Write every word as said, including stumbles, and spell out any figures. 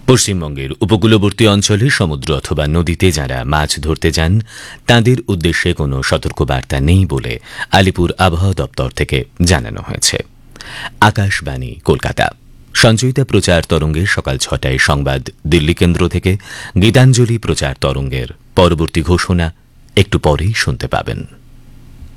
পশ্চিমবঙ্গের উপকূলবর্তী অঞ্চলে সমুদ্র অথবা নদীতে যারা মাছ ধরতে যান তাদের উদ্দেশ্যে কোনো সতর্কবার্তা নেই বলে আলিপুর আবহাওয়া দপ্তর থেকে জানানো হয়েছে। আকাশবাণী কলকাতা, সঞ্চয়িতা প্রচার তরঙ্গের সকাল ছটায় সংবাদ দিল্লি কেন্দ্র থেকে। গীতাঞ্জলি প্রচার তরঙ্গের পরবর্তী ঘোষণা একটু পরেই শুনতে পাবেন।